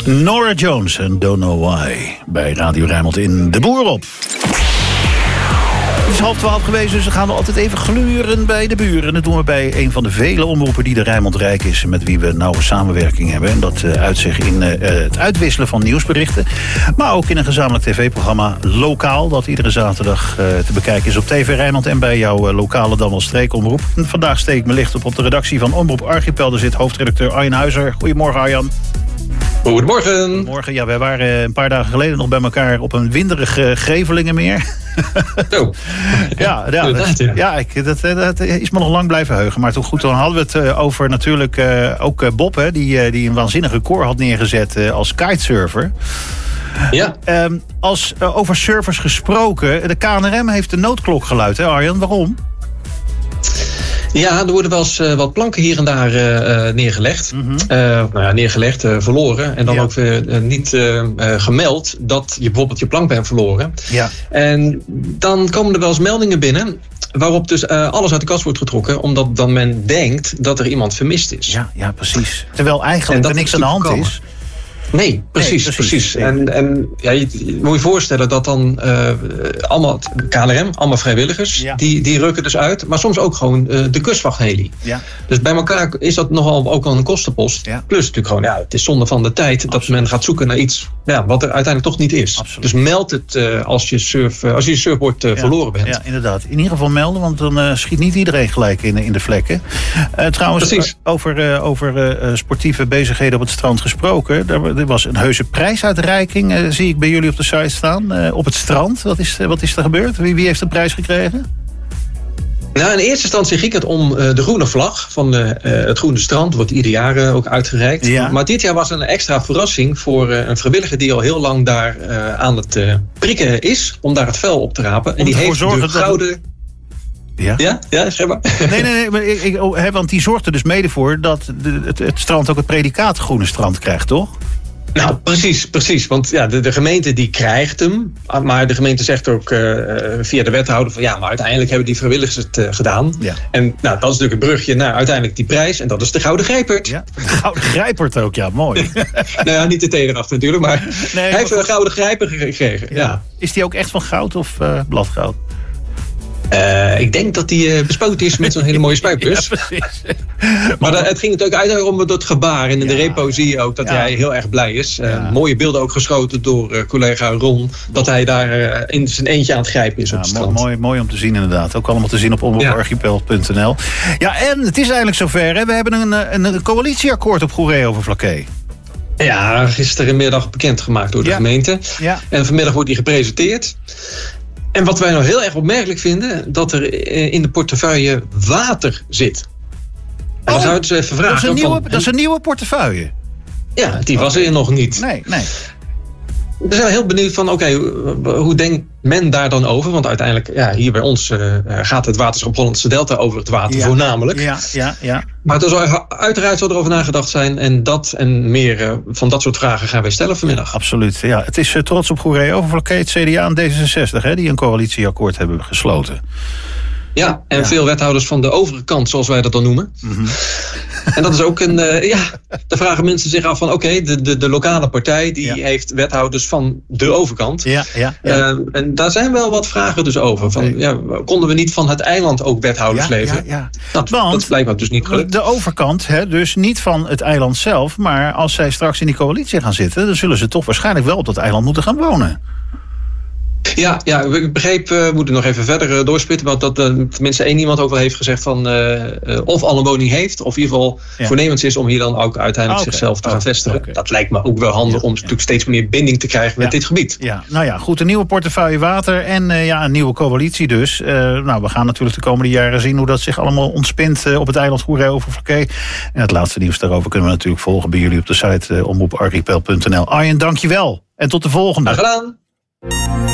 Norah Jones en Don't Know Why bij Radio Rijnmond in De Boer op. Het is 11:30 geweest, dus we gaan altijd even gluren bij de buren. Dat doen we bij een van de vele omroepen die de Rijnmond Rijk is, met wie we nauwe samenwerking hebben. En dat uitzicht in het uitwisselen van nieuwsberichten. Maar ook in een gezamenlijk tv-programma Lokaal, dat iedere zaterdag te bekijken is op TV Rijnmond en bij jouw lokale dan wel streekomroep. En vandaag steek ik mijn licht op de redactie van Omroep Archipel. Daar zit hoofdredacteur Arjan Huizer. Goedemorgen, Arjan. Goedemorgen. Morgen, ja, wij waren een paar dagen geleden nog bij elkaar op een winderig Grevelingenmeer. Oh. Dat is me nog lang blijven heugen. Maar toen hadden we het over natuurlijk ook Bob, hè, die een waanzinnig record had neergezet als kitesurfer. Ja. Over surfers gesproken, de KNRM heeft de noodklok geluid, hè Arjan? Waarom? Ja, er worden wel eens wat planken hier en daar neergelegd. Mm-hmm. Neergelegd, verloren. En dan ook niet gemeld dat je bijvoorbeeld je plank bent verloren. Ja. En dan komen er wel eens meldingen binnen waarop dus alles uit de kast wordt getrokken, omdat dan men denkt dat er iemand vermist is. Ja, precies. Terwijl eigenlijk er niks aan de hand is. Nee, precies. Nee. En ja, je moet je voorstellen dat dan allemaal KNRM, allemaal vrijwilligers, ja, die rukken dus uit. Maar soms ook gewoon de kustwachtheli. Ja. Dus bij elkaar is dat nogal ook al een kostenpost. Ja. Plus natuurlijk gewoon, het is zonde van de tijd. Absoluut. Dat men gaat zoeken naar iets wat er uiteindelijk toch niet is. Absoluut. Dus meld het als je surfboard verloren bent. Ja, inderdaad. In ieder geval melden, want dan schiet niet iedereen gelijk in de vlekken. Trouwens, over sportieve bezigheden op het strand gesproken. Er was een heuse prijsuitreiking, zie ik bij jullie op de site staan. Op het strand. Wat is er gebeurd? Wie heeft de prijs gekregen? Nou, in eerste instantie ging het om de groene vlag van het Groene Strand. Wordt ieder jaar ook uitgereikt. Ja. Maar dit jaar was een extra verrassing voor een vrijwilliger die al heel lang daar aan het prikken is. Om daar het vuil op te rapen. En die heeft de gouden... Ja, zeg maar. Nee, want die zorgt er dus mede voor dat het strand ook het predicaat Groene Strand krijgt, toch? Nou, precies. Want de gemeente die krijgt hem. Maar de gemeente zegt ook via de wethouder van maar uiteindelijk hebben die vrijwilligers het gedaan. Ja. En dat is natuurlijk een brugje naar uiteindelijk die prijs. En dat is de Gouden Grijpert. Ja, de Gouden Grijpert ook, ja, mooi. Niet de tederachter natuurlijk, maar hij heeft een Gouden Grijper gekregen. Ja. Is die ook echt van goud of bladgoud? Ik denk dat die bespoten is met zo'n hele mooie spuitbus. Ja, precies. Maar het ging natuurlijk uit om het gebaar. En in de repo zie je ook dat hij heel erg blij is. Mooie beelden ook geschoten door collega Ron. Dat hij daar in zijn eentje aan het grijpen is op het strand. Mooi om te zien inderdaad. Ook allemaal te zien op omroeparchipel.nl. Ja, en het is eigenlijk zover. Hè? We hebben een coalitieakkoord op Goeree-Overflakkee. Ja, gisterenmiddag bekendgemaakt door de gemeente. Ja. En vanmiddag wordt die gepresenteerd. En wat wij nou heel erg opmerkelijk vinden, dat er in de portefeuille water zit. En dan zou je dus even vragen. Dat is een nieuwe portefeuille? Ja, die was er nog niet. Nee. We zijn heel benieuwd van, hoe denkt men daar dan over? Want uiteindelijk, hier bij ons gaat het waterschap Hollandse Delta over het water voornamelijk. Ja. Maar uiteraard zal er over nagedacht zijn. En dat en meer van dat soort vragen gaan wij stellen vanmiddag. Ja, absoluut. Ja, het is trots op Goeree-Overflakkee, het CDA en D66, die een coalitieakkoord hebben gesloten. Ja, en veel wethouders van de overige kant, zoals wij dat dan noemen. Mm-hmm. En dat is ook daar vragen mensen zich af van, de lokale partij die heeft wethouders van de overkant. Ja. En daar zijn wel wat vragen dus over. Van, konden we niet van het eiland ook wethouders leveren? Ja. Dat is blijkbaar dus niet gelukt. De overkant, dus niet van het eiland zelf, maar als zij straks in die coalitie gaan zitten, dan zullen ze toch waarschijnlijk wel op dat eiland moeten gaan wonen. Ja, ik begreep, we moeten nog even verder doorspitten, want dat tenminste één iemand ook wel heeft gezegd van of al een woning heeft, of in ieder geval voornemens is om hier dan ook uiteindelijk zichzelf te gaan vestigen. Okay. Dat lijkt me ook wel handig om natuurlijk steeds meer binding te krijgen met dit gebied. Ja, goed, een nieuwe portefeuille water en een nieuwe coalitie dus. We gaan natuurlijk de komende jaren zien hoe dat zich allemaal ontspint op het eiland Goeree-Overflakkee. En het laatste nieuws daarover kunnen we natuurlijk volgen bij jullie op de site omroeparchipel.nl. Arjen, dankjewel en tot de volgende. Graag gedaan.